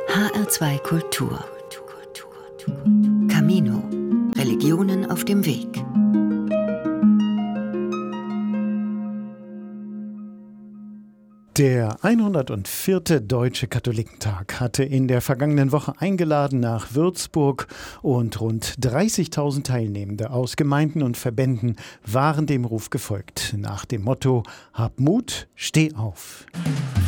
HR2 Kultur. Camino. Religionen auf dem Weg. Der 104. Deutsche Katholikentag hatte in der vergangenen Woche eingeladen nach Würzburg und rund 30.000 Teilnehmende aus Gemeinden und Verbänden waren dem Ruf gefolgt. Nach dem Motto: Hab Mut, steh auf.